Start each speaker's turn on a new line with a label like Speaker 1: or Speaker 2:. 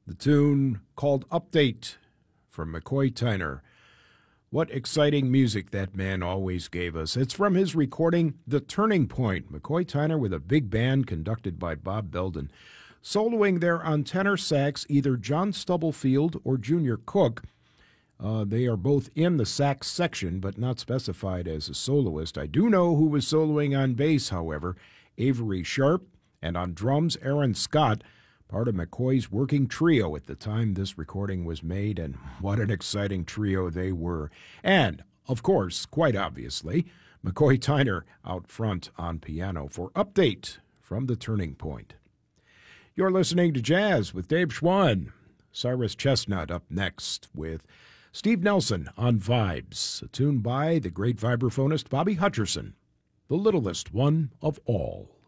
Speaker 1: The tune called Update from McCoy Tyner. What exciting music that man always gave us. It's from his recording, The Turning Point. McCoy Tyner with a big band conducted by Bob Belden. Soloing there on tenor sax, either John Stubblefield or Junior Cook. They are both in the sax section, but not specified as a soloist. I do know who was soloing on bass, however, Avery Sharp, and on drums, Aaron Scott, part of McCoy's working trio at the time this recording was made, and what an exciting trio they were. And, of course, quite obviously, McCoy Tyner out front on piano for Update from The Turning Point. You're listening to Jazz with Dave Schwann. Cyrus Chestnut up next with Steve Nelson on Vibes, a tune by the great vibraphonist Bobby Hutcherson, the littlest one of all.